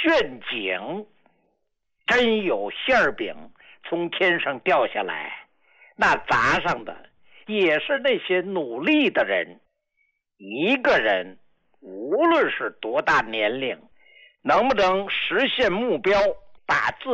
炫景，真有馅饼从天上掉下来，那砸上的也是那些努力的人。一个人无论是多大年龄，能不能实现目标，把自